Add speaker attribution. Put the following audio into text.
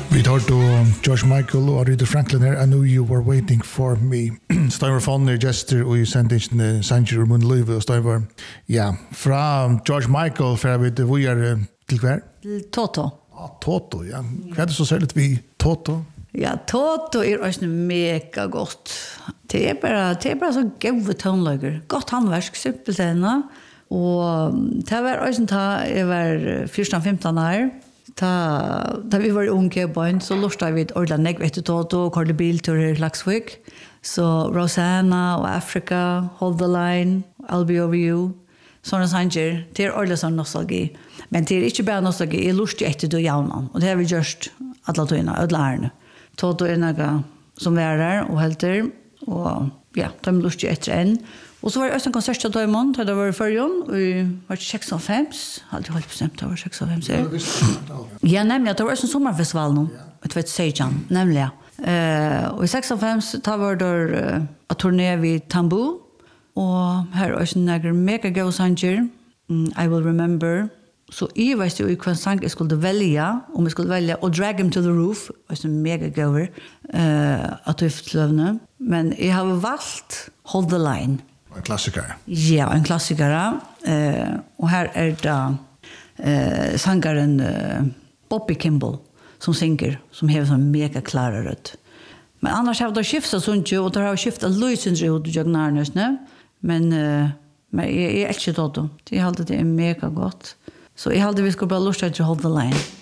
Speaker 1: Vi tar då George Michael och Aretha Franklin här. I knew you were waiting for me. Støyver Fonner, Jester og i sendingen Sanger og Munnløyve og Støyver. Ja, fra George Michael for jeg vet hvor er til hver?
Speaker 2: Til Toto.
Speaker 1: Toto, ja. Hva det så særligt vi Toto?
Speaker 2: Ja, Toto også mega godt. Det er bare så gode tonelager. Godt handverk, simpelt henne. Og det var også jeg var 14-15 år. Da vi var unge barn, så lurte vi ordentlig negv etter Toto og kørte bilturer i Laksvik. Så Rosanna og Africa, Hold the Line, I'll Be Over You. Sånne sanger, det er ordentlig sånn nostalgi. Men det er ikke bare nostalgi, jeg lurte etter det jævnen. Og det har vi gjort alle togene, alle lærerne. Toto er noe som vi er der og helter. Og ja, de lurte etter en. Og så var det også en konsert til Døymon, da det var i førjen, og vi var 6-5, alltid holdt bestemt, det var 6-5. Ja, nemlig, det var også en sommerfestival nå, vet du, Seijan, nemlig. Og i 6-5, da var det å turné vid Tambu, og her er også en mega gode sanger, I Will Remember. Så jeg vet jo hvilken sang jeg skulle velge, om jeg skulle velge å Drag Him to the Roof, også en mega gode, at Tøftløvene. Men jeg har valgt Hold the Line.
Speaker 1: En klassiker.
Speaker 2: Ja, en klassiker. Og her er det sangeren Bobby Kimball som synger, som har sånn mega klare rødt. Men annars har det skiftet sånt jo, og det har skiftet løsens ut i Jøgnarnøsene. Men jeg elsker det. Jeg halte det mega godt. Så jeg halte vi skulle bare lurt til å Hold the Line.